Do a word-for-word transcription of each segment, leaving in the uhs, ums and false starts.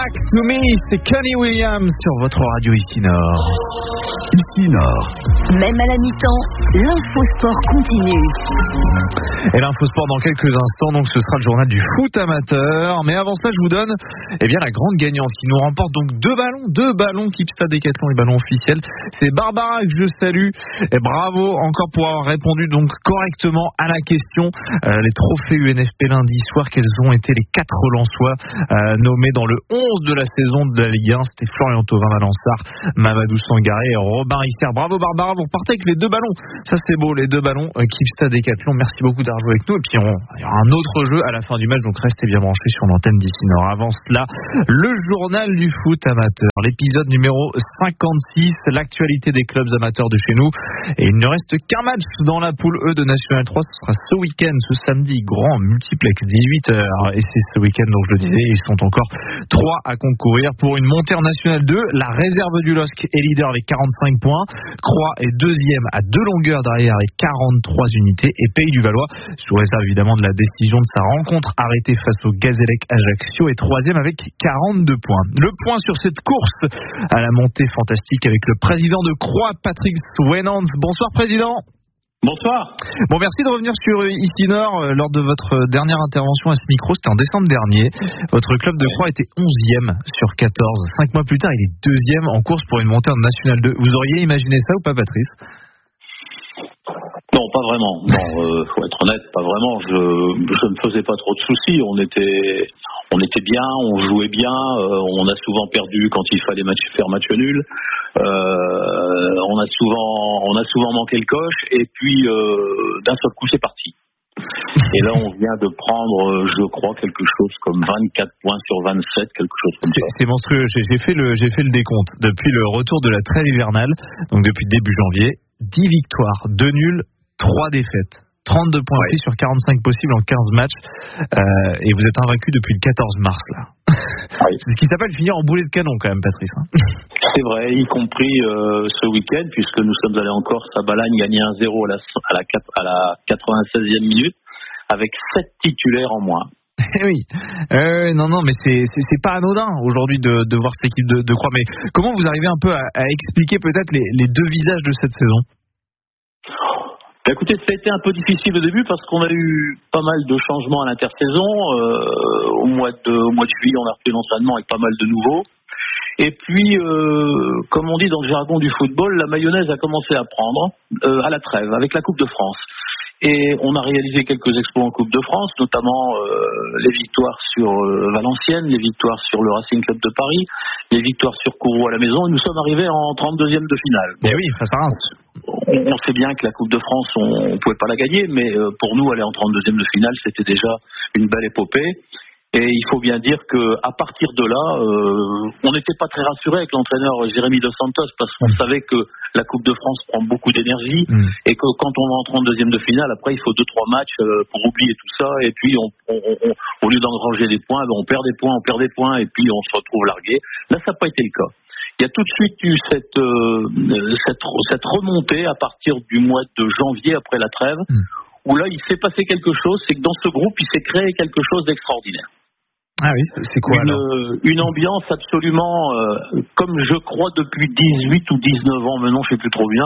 Back to me, c'est Kenny Williams sur votre radio ici Nord. Ici Nord. Même à la mi-temps, l'infosport continue. Et l'infosport dans quelques instants, donc ce sera le journal du foot amateur. Mais avant ça, je vous donne eh bien, la grande gagnante qui nous remporte donc deux ballons, deux ballons Kipsta Décathlon, les ballons officiels. C'est Barbara que je salue. Et bravo encore pour avoir répondu donc correctement à la question. Euh, les trophées U N F P lundi soir, quels ont été les quatre Lensois euh, nommés dans le onze de la saison de la Ligue un? C'était Florian Thauvin, Valansar, Mamadou Sangaré et Robin Rister. Bravo Barbara, vous repartez avec les deux ballons. Ça c'est beau, les deux ballons euh, Kipsta Décathlon. Merci beaucoup d'avoir joué avec nous. Et puis on, il y aura un autre jeu à la fin du match, donc restez bien branchés sur l'antenne d'ici Nord. Avant cela, le journal du foot amateur, l'épisode numéro cinquante-six, l'actualité des clubs amateurs de chez nous. Et il ne reste qu'un match dans la poule E de National trois, ce sera ce week-end, ce samedi, grand multiplex, dix-huit heures. Et c'est ce week-end, donc je le disais, ils sont encore trois à concourir pour une montée en National deux. La réserve du L O S C est leader avec quarante-cinq points. Croix est deuxième à deux longueurs derrière avec quarante-trois unités. Et Pays du Valois, sous réserve évidemment de la décision de sa rencontre arrêtée face au Gazélec Ajaccio, est troisième avec quarante-deux points. Le point sur cette course à la montée fantastique avec le président de Croix, Patrick Swenans. Bonsoir président. Bonsoir. Bon, merci de revenir sur Ici Nord. Lors de votre dernière intervention à ce micro, c'était en décembre dernier. Votre club de Croix était onzième sur quatorze. Cinq mois plus tard, il est deuxième en course pour une montée en National deux. Vous auriez imaginé ça ou pas, Patrice? Non, pas vraiment. Non, euh, faut être honnête, pas vraiment. Je, je ne faisais pas trop de soucis. On était, on était bien, on jouait bien. Euh, on a souvent perdu quand il fallait match, faire match nul. Euh, on a souvent, on a souvent manqué le coche. Et puis, euh, d'un seul coup, c'est parti. Et là, on vient de prendre, je crois, quelque chose comme vingt-quatre points sur vingt-sept, quelque chose comme ça. C'est monstrueux. J'ai, j'ai fait le, j'ai fait le décompte depuis le retour de la trêve hivernale, donc depuis début janvier. dix victoires, deux nuls, trois défaites. trente-deux points pris ouais. sur quarante-cinq possibles en quinze matchs. Euh, et vous êtes invaincu depuis le quatorze mars, là. Oui. C'est ce qui s'appelle finir en boulet de canon, quand même, Patrice. Hein. C'est vrai, y compris euh, ce week-end, puisque nous sommes allés en Corse à Balagne gagner un zéro à la, à la, à la quatre-vingt-seizième minute, avec sept titulaires en moins. Oui, euh, non, non, mais c'est, c'est, c'est pas anodin aujourd'hui de, de voir cette équipe de, de Croix. Mais comment vous arrivez un peu à, à expliquer peut-être les, les deux visages de cette saison? Écoutez, ça a été un peu difficile au début parce qu'on a eu pas mal de changements à l'intersaison. Euh, au, mois de, au mois de juillet, on a repris l'entraînement avec pas mal de nouveaux. Et puis, euh, comme on dit dans le jargon du football, la mayonnaise a commencé à prendre euh, à la trêve avec la Coupe de France. Et on a réalisé quelques exploits en Coupe de France, notamment euh, les victoires sur euh, Valenciennes, les victoires sur le Racing Club de Paris, les victoires sur Kourou à la maison. Et nous sommes arrivés en trente-deuxième de finale. Bon, et oui, face à Reims. On, on sait bien que la Coupe de France, on ne pouvait pas la gagner, mais euh, pour nous, aller en trente-deuxième de finale, c'était déjà une belle épopée. Et il faut bien dire qu'à partir de là, euh, on n'était pas très rassuré avec l'entraîneur Jérémy Dos Santos parce qu'on mmh. savait que la Coupe de France prend beaucoup d'énergie mmh. et que quand on va en trente-deuxième de finale, après il faut deux trois matchs euh, pour oublier tout ça et puis on, on, on, au lieu d'engranger des points, ben on perd des points, on perd des points et puis on se retrouve largué. Là, ça n'a pas été le cas. Il y a tout de suite eu cette, euh, cette, cette remontée à partir du mois de janvier après la trêve mmh. où là il s'est passé quelque chose, c'est que dans ce groupe il s'est créé quelque chose d'extraordinaire. Ah oui, c'est quoi une, alors une ambiance absolument, euh, comme je crois depuis dix-huit ou dix-neuf ans, maintenant je ne sais plus trop bien,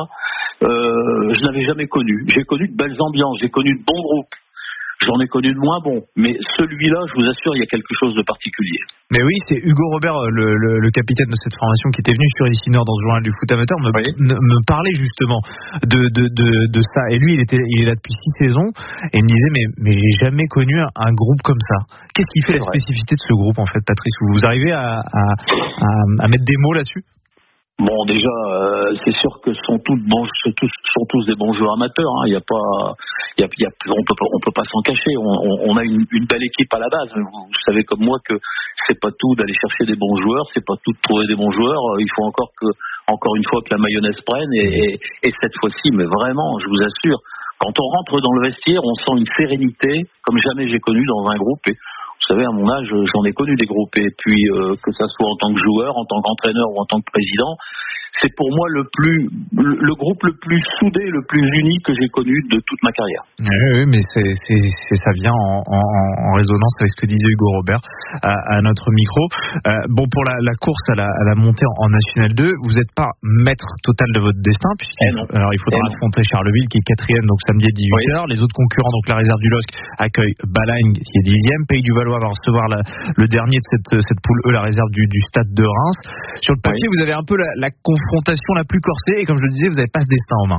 euh, je n'avais jamais connu. J'ai connu de belles ambiances, j'ai connu de bons groupes, j'en ai connu de moins bons, mais celui-là, je vous assure, il y a quelque chose de particulier. Mais oui, c'est Hugo Robert, le, le, le capitaine de cette formation, qui était venu sur Ici Nord dans ce journal du foot amateur, me, oui. me, me parlait justement de, de, de, de ça. Et lui, il, était, il est là depuis six saisons, et il me disait, mais, mais j'ai jamais connu un, un groupe comme ça. Qu'est-ce qui fait c'est la vrai. spécificité de ce groupe, en fait, Patrice? Vous arrivez à, à, à, à mettre des mots là-dessus? Bon, déjà, euh, c'est sûr que sont tous bons, tous, sont tous des bons joueurs amateurs. Il hein. y a pas, il y a, y a, on peut, on peut pas s'en cacher. On, on, on a une, une belle équipe à la base. Vous, vous savez comme moi que c'est pas tout d'aller chercher des bons joueurs, c'est pas tout de trouver des bons joueurs. Il faut encore que, encore une fois, que la mayonnaise prenne. Et, et, et cette fois-ci, mais vraiment, je vous assure, quand on rentre dans le vestiaire, on sent une sérénité comme jamais j'ai connu dans un groupe. Et, vous savez, à mon âge, j'en ai connu des groupes. Et puis, euh, que ça soit en tant que joueur, en tant qu'entraîneur ou en tant que président, c'est pour moi le plus, le, le groupe le plus soudé, le plus uni que j'ai connu de toute ma carrière. Oui, oui mais c'est, c'est, c'est, ça vient en, en, en résonance avec ce que disait Hugo Robert à, à notre micro. Euh, bon, pour la, la course à la, à la montée en, en National deux, vous n'êtes pas maître total de votre destin, puisqu'il eh alors il faudra eh affronter Charleville qui est quatrième, donc samedi à dix-huit heures. Oui. Les autres concurrents, donc la réserve du L O S C, accueillent Balagne qui est dixième. Pays du Valois va recevoir la, le dernier de cette, cette poule E, la réserve du, du Stade de Reims. Sur le papier, oui. vous avez un peu la, la confrontation la plus corsée, et comme je le disais, vous n'avez pas ce destin en main.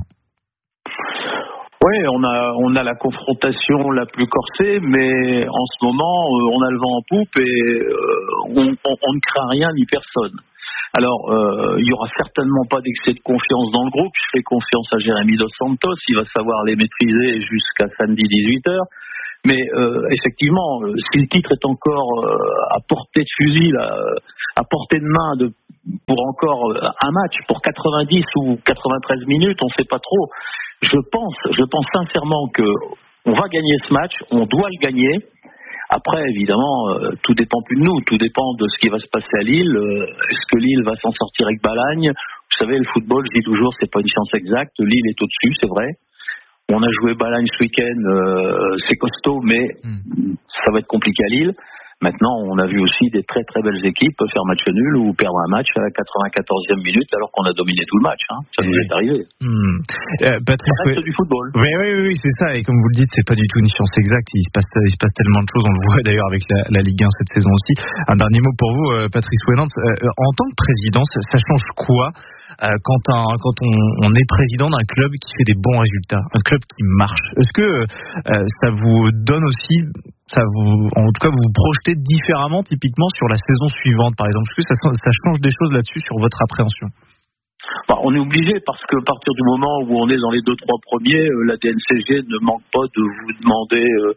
Oui, on a on a la confrontation la plus corsée, mais en ce moment, euh, on a le vent en poupe et euh, on, on, on ne craint rien ni personne. Alors, euh, il n'y aura certainement pas d'excès de confiance dans le groupe. Je fais confiance à Jérémy Dos Santos, il va savoir les maîtriser jusqu'à samedi dix-huit heures. Mais euh, effectivement, si le titre est encore euh, à portée de fusil, là, à portée de main de, pour encore un match, pour quatre-vingt-dix ou quatre-vingt-treize minutes, on ne sait pas trop. Je pense, je pense sincèrement que on va gagner ce match, on doit le gagner. Après, évidemment, euh, tout dépend plus de nous, tout dépend de ce qui va se passer à Lille. Euh, est-ce que Lille va s'en sortir avec Balagne ? Vous savez, le football, je dis toujours, c'est pas une science exacte. Lille est au-dessus, c'est vrai. On a joué Balagne ce week-end, euh, c'est costaud, mais mmh. ça va être compliqué à Lille. Maintenant, on a vu aussi des très très belles équipes faire match nul ou perdre un match à la quatre-vingt-quatorzième minute alors qu'on a dominé tout le match. Hein. Ça nous est arrivé. Mmh. Euh, Patrice, ça reste oui. du football. Oui, oui, oui, c'est ça. Et comme vous le dites, c'est pas du tout une science exacte. Il se passe, il se passe tellement de choses. On le voit d'ailleurs avec la, la Ligue un cette saison aussi. Un dernier mot pour vous, euh, Patrice Weinand. Euh, en tant que président, ça, ça change quoi euh, quand, un, quand on, on est président d'un club qui fait des bons résultats, un club qui marche? Est-ce que euh, ça vous donne aussi, ça vous, en tout cas, vous vous projetez différemment, typiquement sur la saison suivante, par exemple? Est-ce que ça, ça change des choses là-dessus sur votre appréhension? Bah, on est obligé parce que à partir du moment où on est dans les deux trois premiers, euh, la D N C G ne manque pas de vous demander euh,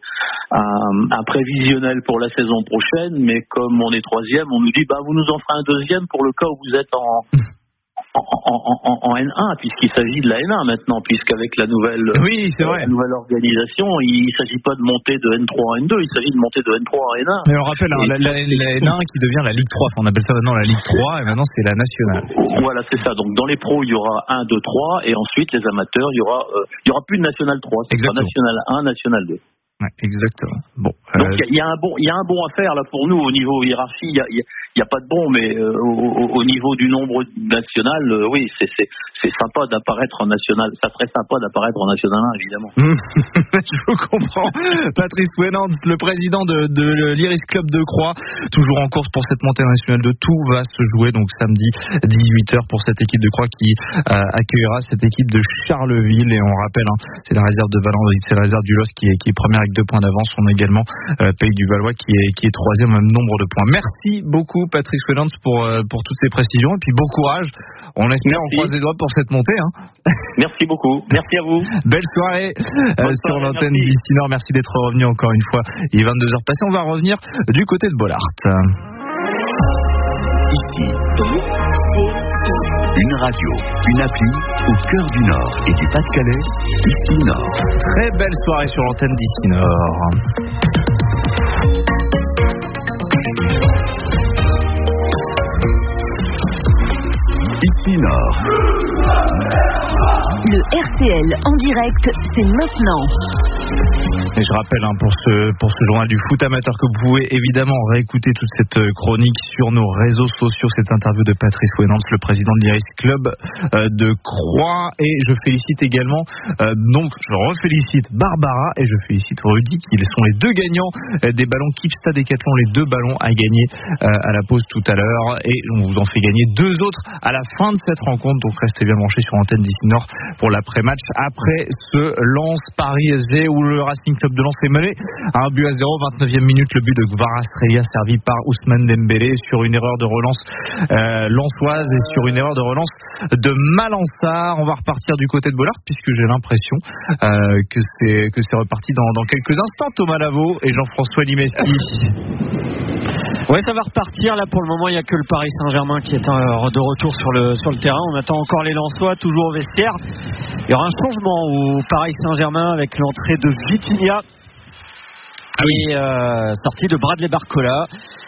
un, un prévisionnel pour la saison prochaine, mais comme on est troisième, on nous dit bah vous nous en ferez un deuxième pour le cas où vous êtes en En, en, en, en N un, puisqu'il s'agit de la N un maintenant, puisqu'avec la nouvelle, oui, c'est vrai. la nouvelle organisation, il ne s'agit pas de monter de N trois en N deux, il s'agit de monter de N trois en N un. Mais on rappelle, hein, la, la, la N un qui devient la Ligue trois, on appelle ça maintenant la Ligue trois, et maintenant c'est la nationale. Voilà, c'est ça. Donc dans les pros, il y aura un, deux, trois, et ensuite les amateurs, il y aura, euh, il y aura plus de National trois, c'est pas National un, National deux. Ouais, exactement. Bon. Donc il euh... y, y a un bon, il y a un bon à faire là pour nous au niveau hiérarchie. Il y a, y, y a pas de bon, mais euh, au, au niveau du nombre national, euh, oui, c'est, c'est, c'est sympa d'apparaître en national. Ça serait sympa d'apparaître en national un, évidemment. Je vous comprends. Patrice Weinand, le président de, de l'Iris Club de Croix, toujours en course pour cette montée nationale de tout va se jouer donc samedi dix-huit heures pour cette équipe de Croix qui euh, accueillera cette équipe de Charleville. Et on rappelle, hein, c'est la réserve de Valence, c'est la réserve du L O S C qui est, qui est première avec deux points d'avance. On a également euh, Pays du Valois qui est, qui est troisième au même nombre de points. Merci beaucoup Patrice Weinand pour, euh, pour toutes ces précisions et puis bon courage. On espère, on croise les doigts pour cette montée. Hein. Merci beaucoup. Merci à vous. Belle soirée euh, sur soirée, l'antenne merci. d'Ici Nord. Merci d'être revenu encore une fois. Il est vingt-deux heures passées. On va revenir du côté de Bollaert. Ici, une radio, une appli au cœur du Nord et du Pas-de-Calais. Ici Nord. Très belle soirée sur l'antenne d'Ici Nord. Ici Nord. Le R T L en direct, c'est maintenant. Et je rappelle hein, pour ce pour ce journal du foot amateur que vous pouvez évidemment réécouter toute cette chronique sur nos réseaux sociaux, cette interview de Patrice Weinand, le président de l'Iris Club euh, de Croix. Et je félicite également, euh, donc je refélicite Barbara et je félicite Rudy, qui sont les deux gagnants euh, des ballons Kipsta Decathlon, les deux ballons à gagner euh, à la pause tout à l'heure. Et on vous en fait gagner deux autres à la fin de cette rencontre. Donc restez bien branchés sur l'antenne d'Ici Nord pour l'après-match après ce Lens Paris S G où le Racing Club de Lens est mené à un but à zéro, vingt-neuvième minute, le but de Kvaratskhelia servi par Ousmane Dembélé sur une erreur de relance euh, lensoise et sur une erreur de relance de Malansar. On va repartir du côté de Bollaert puisque j'ai l'impression euh, que c'est que c'est reparti dans, dans quelques instants. Thomas Lavaux et Jean-François Limesti. Ouais, ça va repartir. Là, pour le moment, il n'y a que le Paris Saint-Germain qui est de retour sur le, sur le terrain. On attend encore les Lensois, toujours au vestiaire. Il y aura un changement au Paris Saint-Germain avec l'entrée de Vitinha ah oui. et euh, sortie de Bradley Barcola.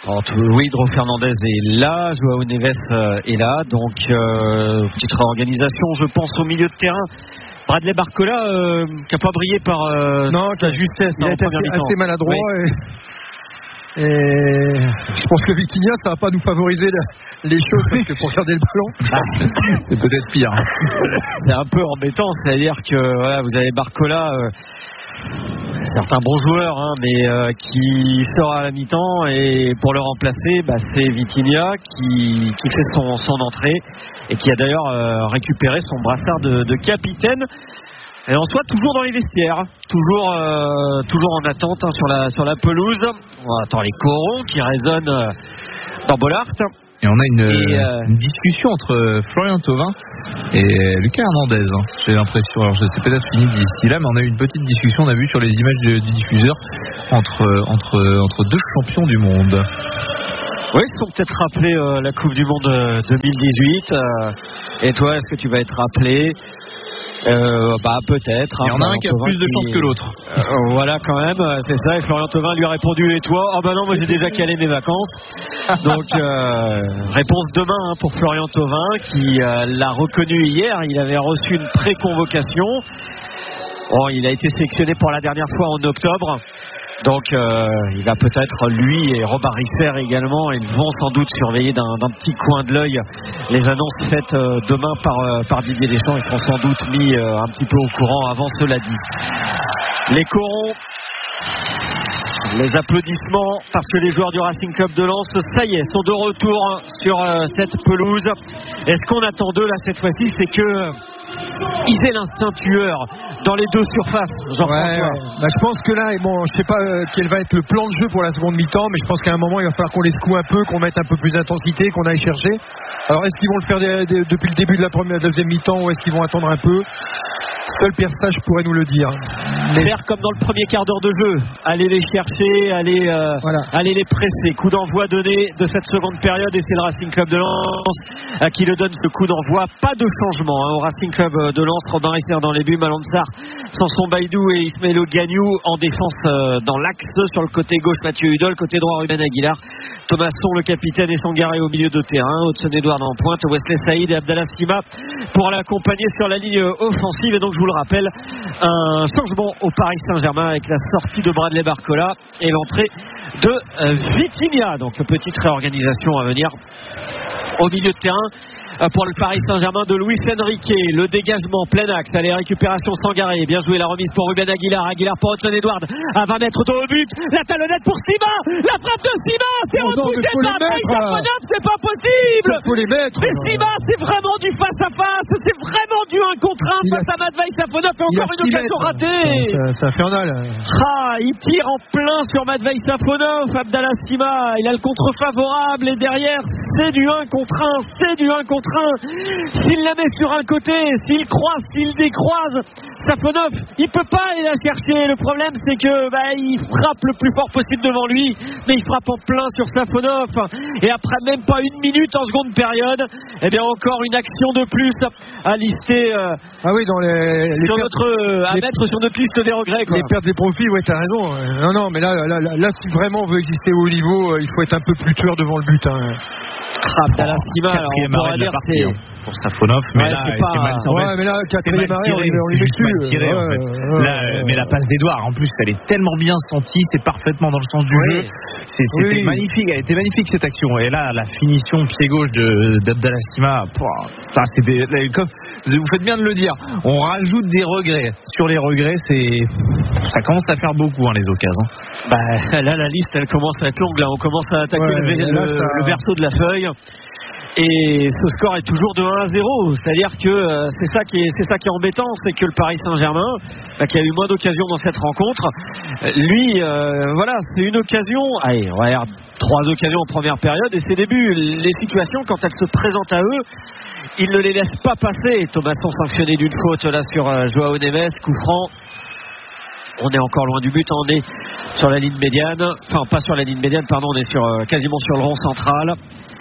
Alors, oui, Dro Fernandez est là, Joao Neves euh, est là, donc euh, petite réorganisation, je pense, au milieu de terrain. Bradley Barcola, euh, qui n'a pas brillé par euh, non, sa justesse. Il hein, a été assez, assez maladroit. Oui. Et... et je pense que Vitinha, ça va pas nous favoriser la, les choses parce que pour garder le ballon, c'est peut-être pire. C'est un peu embêtant, c'est-à-dire que voilà, vous avez Barcola. Euh, certains bons joueurs hein, mais euh, qui sort à la mi-temps et pour le remplacer bah, c'est Vitinha qui, qui fait son, son entrée et qui a d'ailleurs euh, récupéré son brassard de, de capitaine et en soit toujours dans les vestiaires toujours, euh, toujours en attente hein, sur, la, sur la pelouse. On attend les corons qui résonnent euh, dans Bollaert. Et on a une, et euh... une discussion entre Florian Thauvin et Lucas Hernandez. Hein, j'ai l'impression. Alors, c'est peut-être fini d'ici là, mais on a eu une petite discussion. On a vu sur les images du, du diffuseur entre, entre, entre deux champions du monde. Oui, ils se sont peut-être rappelés euh, la Coupe du Monde deux mille dix-huit. Euh, et toi, est-ce que tu vas être rappelé? Euh, bah peut-être. Il y en a un qui a plus de chance que l'autre. Euh, voilà quand même, c'est ça. Et Florian Thauvin lui a répondu et toi? Ah oh, bah non, moi j'ai déjà calé mes vacances. Donc euh, réponse demain hein, pour Florian Thauvin qui euh, l'a reconnu hier. Il avait reçu une pré-convocation. Bon, il a été sélectionné pour la dernière fois en octobre. Donc euh, il va peut-être, lui et Robert Risser également, ils vont sans doute surveiller d'un, d'un petit coin de l'œil les annonces faites euh, demain par, euh, par Didier Deschamps. Ils seront sans doute mis euh, un petit peu au courant avant cela dit. Les corons, les applaudissements parce que les joueurs du Racing Club de Lens, ça y est, sont de retour sur euh, cette pelouse. Et ce qu'on attend d'eux là cette fois-ci, c'est que ils aient l'instinct tueur dans les deux surfaces. Jean-François. Ouais, ouais. Bah, je pense que là, bon, je sais pas euh, quel va être le plan de jeu pour la seconde mi-temps, mais je pense qu'à un moment, il va falloir qu'on les secoue un peu, qu'on mette un peu plus d'intensité, qu'on aille chercher. Alors, est-ce qu'ils vont le faire de, de, depuis le début de la première, deuxième mi-temps, ou est-ce qu'ils vont attendre un peu? Seul Pierre Sage pourrait nous le dire. Mais... faire comme dans le premier quart d'heure de jeu, aller les chercher, aller, euh, voilà. aller les presser. Coup d'envoi donné de cette seconde période et c'est le Racing Club de Lens euh, qui le donne ce coup d'envoi. Pas de changement hein, au Racing Club de Lens. Robin Risser dans les buts, Malansar, Samson Baïdou et Ismaël Gagnou en défense euh, dans l'axe. Sur le côté gauche, Mathieu Hudol, côté droit, Ruben Aguilar, Thomasson le capitaine et Sangaré au milieu de terrain, Hudson-Edouard en pointe, Wesley Saïd et Abdallah Sima pour l'accompagner sur la ligne offensive. Et donc je vous le rappelle, un changement au Paris Saint-Germain avec la sortie de Bradley Barcola et l'entrée de euh, Vitinha. Donc petite réorganisation à venir au milieu de terrain pour le Paris Saint-Germain de Luis Enrique. Le dégagement plein axe, allez, récupération Sangaré, bien joué, la remise pour Ruben Aguilar, Aguilar pour Hudson-Edouard à vingt mètres au but, la talonnette pour Sima, la frappe de Sima, c'est oh repoussé par Paris Saint-Germain, c'est pas possible. Faut les mettre. Mais Sima, c'est vraiment du face à face, c'est vraiment du un contre un face a... à Matvei Safonov et encore une occasion mètres. ratée. C'est, c'est infernal. Ah, il tire en plein sur Matvei Safonov, Abdallah Sima, il a le contre favorable et derrière c'est du un contre un, c'est du un contre un. S'il la met sur un côté, s'il croise, s'il décroise, Safonov, il peut pas aller la chercher. Le problème, c'est que bah, il frappe le plus fort possible devant lui, mais il frappe en plein sur Safonov. Et après même pas une minute en seconde période, eh bien encore une action de plus à lister. Euh, ah oui, dans les, sur les notre, euh, à les, mettre sur notre liste des regrets. Quoi. Les pertes des profils, ouais, t'as raison. Non, non, mais là, là, là, là, si vraiment on veut exister au haut niveau, il faut être un peu plus tueur devant le but. Hein. Abdallah Sima, quatrième arrêt de la partie hein, pour Safonov, mais ouais, là c'est, pas... c'est mal tiré. Ouais, mais là, quatrième arrêt, on lui met dessus. Mal tiré, ouais, en fait. ouais, là, ouais, mais la passe d'Edouard, en plus, elle est tellement bien sentie, c'est parfaitement dans le sens du oui. jeu. C'est, c'était oui. magnifique, elle était magnifique cette action. Et là, la finition pied gauche de, d'Abdallah Sima, ça, c'est des, comme, vous faites bien de le dire. On rajoute des regrets. Sur les regrets, c'est, ça commence à faire beaucoup, hein, les occasions. Bah, là, la liste, elle commence à être longue. Là, on commence à attaquer ouais, le, là, le, ça... le verso de la feuille. Et ce score est toujours de un à zéro, c'est-à-dire que euh, c'est ça qui est c'est ça qui est embêtant, c'est que le Paris Saint-Germain, bah, qui a eu moins d'occasions dans cette rencontre, euh, lui, euh, voilà, c'est une occasion. Allez, on va dire trois occasions en première période et ses débuts, les situations quand elles se présentent à eux, ils ne les laissent pas passer. Thomasson sanctionné d'une faute là sur euh, Joao Neves, coup franc. On est encore loin du but, on est sur la ligne médiane, enfin pas sur la ligne médiane, pardon, on est sur euh, quasiment sur le rond central.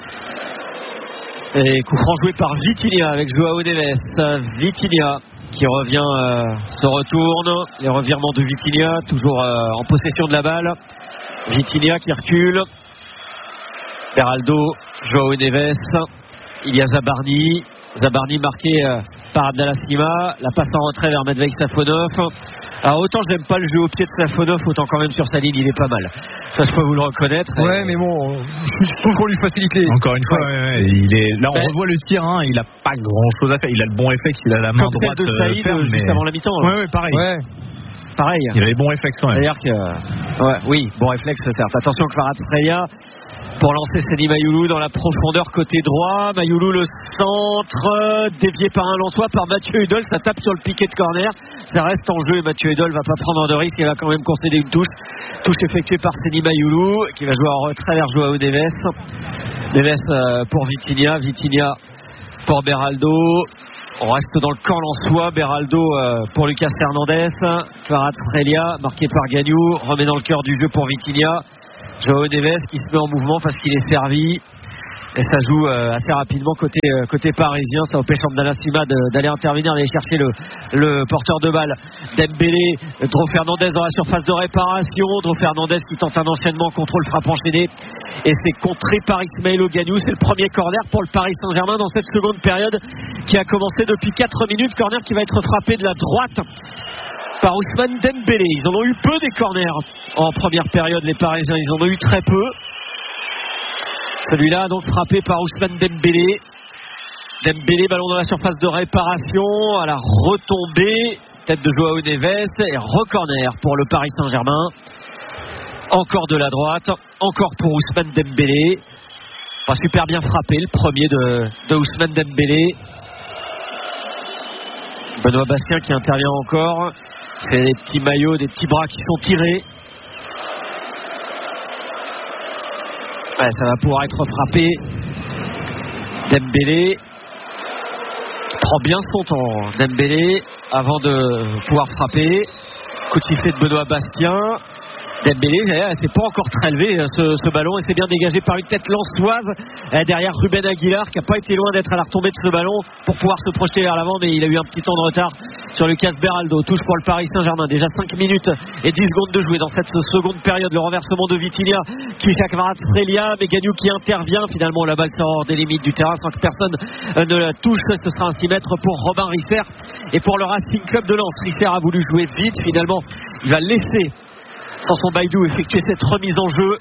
Et coup franc joué par Vitinha avec Joao Neves. Vitinha qui revient, euh, se retourne. Les revirements de Vitinha, toujours euh, en possession de la balle. Vitinha qui recule. Beraldo, Joao Neves, il y a Zabarni. Zabarni marqué euh, par Abdallah Sima. La passe en retrait vers Medvedev Safonov. Alors autant je n'aime pas le jeu au pied de Safonov, autant quand même sur sa ligne il est pas mal. Ça je peux vous le reconnaître. Ouais, et... mais bon, je trouve qu'on lui facilite les... Encore une fois, ouais. Ouais, ouais, il est... là on mais... revoit le tir, hein, il a pas grand chose à faire. Il a le bon réflexe, il a la main comme droite celle de Saïd, ferme, juste mais... avant la mi-temps. Ouais, ouais, pareil. Ouais. Pareil. Il a les bons réflexes quand même. C'est-à-dire que, ouais, oui, bon réflexe certes. Attention Kvaratskhelia pour lancer Seny Mayoulou dans la profondeur côté droit. Mayoulou le centre, dévié par un Lensois, par Mathieu Hudol. Ça tape sur le piqué de corner. Ça reste en jeu et Mathieu Hudol va pas prendre de risque. Il va quand même concéder une touche. Touche effectuée par Seny Mayoulou qui va jouer en retrait vers Joao Neves. Neves euh, pour Vitinha. Vitinha pour Beraldo. On reste dans le camp lensois. Beraldo euh, pour Lucas Hernandez. Kvaratskhelia marqué par Gagnou. Remet dans le cœur du jeu pour Vitinha. Joao Neves qui se met en mouvement parce qu'il est servi. Et ça joue euh, assez rapidement côté, euh, côté parisien. Ça empêche Abdallah Sima d'aller intervenir, d'aller chercher le, le porteur de balle. Dembélé, Dro Fernandez dans la surface de réparation. Dro Fernandez qui tente un enchaînement, contrôle, frappe enchaînée. Et c'est contré par Ismaël Gagnou. C'est le premier corner pour le Paris Saint-Germain dans cette seconde période qui a commencé depuis quatre minutes. Corner qui va être frappé de la droite par Ousmane Dembélé. Ils en ont eu peu des corners en première période, les Parisiens. Ils en ont eu très peu. Celui-là donc frappé par Ousmane Dembélé. Dembélé, ballon dans la surface de réparation, à la retombée, tête de Joao Neves et recorner pour le Paris Saint-Germain. Encore de la droite, encore pour Ousmane Dembélé. Pas super bien frappé, le premier de, de Ousmane Dembélé. Benoît Bastien qui intervient encore. C'est des petits maillots, des petits bras qui sont tirés. Ouais, ça va pouvoir être frappé. Dembélé prend bien son temps. Dembélé avant de pouvoir frapper. Coup de sifflet de Benoît Bastien. Dembélé, c'est pas encore très élevé ce, ce ballon et c'est bien dégagé par une tête lensoise derrière Ruben Aguilar qui n'a pas été loin d'être à la retombée de ce ballon pour pouvoir se projeter vers l'avant, mais il a eu un petit temps de retard sur Lucas Beraldo. Touche pour le Paris Saint-Germain, déjà cinq minutes et dix secondes de jouer dans cette seconde période. Le renversement de Vitinha qui fait Kvaratskhelia, mais Gagnou qui intervient. Finalement la balle sort hors des limites du terrain sans que personne ne la touche. Ce sera un six mètres pour Robin Risser et pour le Racing Club de Lens. Risser a voulu jouer vite, finalement il va laisser sans son Baïdou effectuer cette remise en jeu.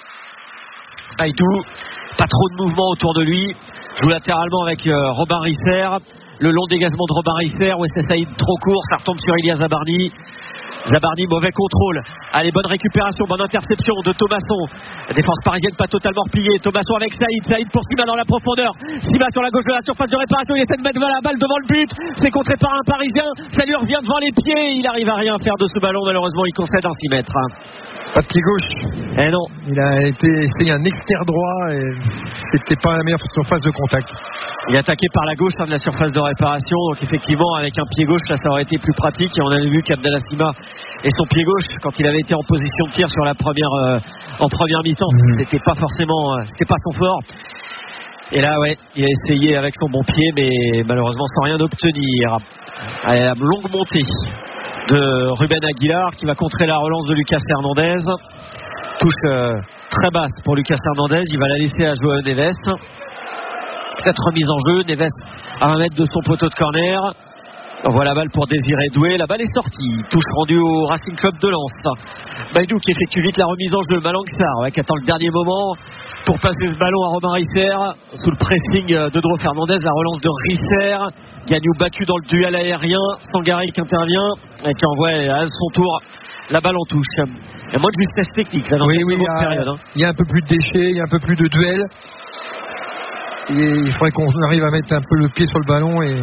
Baïdou, pas trop de mouvement autour de lui, joue latéralement avec euh, Robin Risser. Le long dégagement de Robin Risser, ouais, c'est Saïd trop court, ça retombe sur Ilia Zabarni. Zabarni, mauvais contrôle. Allez, bonne récupération, bonne interception de Thomasson. La défense parisienne pas totalement repliée. Thomasson avec Saïd, Saïd pour Sima dans la profondeur. Sima sur la gauche de la surface de réparation, il essaie de mettre la balle devant le but. C'est contré par un Parisien, ça lui revient devant les pieds. Il arrive à rien faire de ce ballon, malheureusement il concède un six mètres. Pas de pied gauche. Eh non. Il a été essayé un extérieur droit et c'était pas la meilleure surface de contact. Il est attaqué par la gauche hein, de la surface de réparation. Donc effectivement avec un pied gauche là ça aurait été plus pratique. Et on avait vu qu'Abdallah Sima et son pied gauche quand il avait été en position de tir sur la première euh, en première mi-temps, mmh. c'était pas forcément euh, c'était pas son fort. Et là ouais, il a essayé avec son bon pied mais malheureusement sans rien obtenir. Allez, la longue montée de Ruben Aguilar qui va contrer la relance de Lucas Hernandez. Touche euh, très basse pour Lucas Hernandez, il va la laisser à Joao Neves. Cette remise en jeu, Neves à un mètre de son poteau de corner. On voit la balle pour Désiré Doué, la balle est sortie. Touche rendue au Racing Club de Lens. Baïdou qui effectue vite la remise en jeu. Malang Sarr ouais, qui attend le dernier moment pour passer ce ballon à Robin Risser. Sous le pressing de Dro Fernandez, la relance de Risser. Gagnou battu dans le duel aérien. Sangaré qui intervient et qui envoie à son tour la balle en touche. Il y a moins de justesse technique là, dans oui, cette oui, seconde il y a, période. Hein. Il y a un peu plus de déchets, il y a un peu plus de duels. Et il faudrait qu'on arrive à mettre un peu le pied sur le ballon et...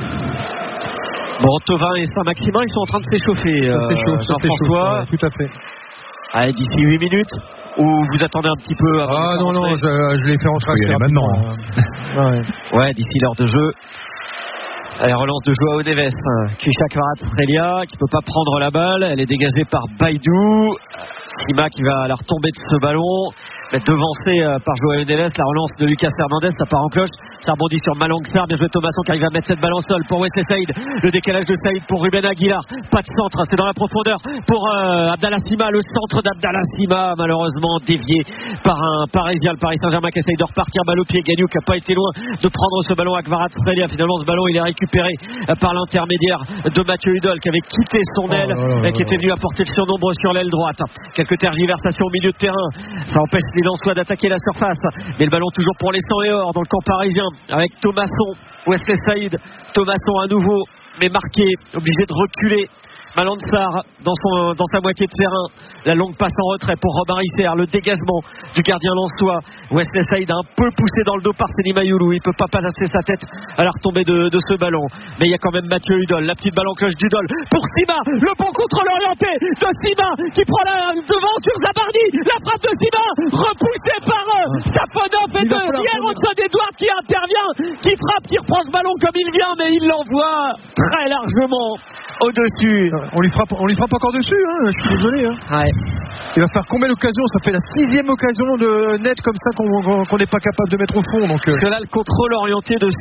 Bon, Thauvin et Saint-Maximin, ils sont en train de s'échauffer. Ça s'échauffe, euh, ça Jean-François. ouais, tout à fait. Allez, d'ici huit minutes. Ou vous attendez un petit peu avant Ah de non, non, je, je l'ai fait rentrer assez maintenant. Ouais. ouais, d'ici l'heure de jeu. Allez, relance de Joao Neves. Kvisha Kvaratskhelia qui ne peut pas prendre la balle. Elle est dégagée par Baïdou. Sima qui va à la retombée de ce ballon. devancé par Joao Neves. La relance de Lucas Hernandez, ça part en cloche, ça rebondit sur Malang Sarr. Bien joué Thomasson qui arrive à mettre cette balle en sol pour Wesley Saïd. Le décalage de Saïd pour Ruben Aguilar. Pas de centre, c'est dans la profondeur pour euh, Abdallah Sima. Le centre d'Abdallah Sima, malheureusement dévié par un Parisien. Le Paris Saint-Germain qui essaye de repartir balle au pied. Gagnou qui n'a pas été loin de prendre ce ballon à Kvaratskhelia. Finalement, ce ballon il est récupéré par l'intermédiaire de Mathieu Hudol qui avait quitté son aile oh, et qui était venu apporter le surnombre sur l'aile droite. Quelques tergiversations au milieu de terrain, ça empêche les Lensois d'attaquer la surface, mais le ballon toujours pour les cent et or dans le camp parisien avec Thomasson, Wesley Saïd. Thomasson à nouveau, mais marqué, obligé de reculer. Malang Sarr dans, son, dans sa moitié de terrain. La longue passe en retrait pour Robin Risser. Le dégagement du gardien lensois. Wesley Saïd a un peu poussé dans le dos par Selima Youlou. Il ne peut pas passer sa tête à la retombée de, de ce ballon. Mais il y a quand même Mathieu Hudol. La petite balle en cloche d'Hudol pour Sima. Le bon contrôle orienté de Sima qui prend la devant sur Zabardi. La frappe de Sima repoussée par eux. Safonov et de Pierre Hudson Edouard qui intervient, qui frappe, qui reprend ce ballon comme il vient, mais il l'envoie très largement au-dessus. On lui frappe, on lui frappe encore dessus, hein, je suis désolé. Hein. Ouais. Il va faire combien d'occasions? Ça fait la sixième occasion de net comme ça qu'on n'est pas capable de mettre au fond. Donc, euh... Parce que là, le contrôle orienté de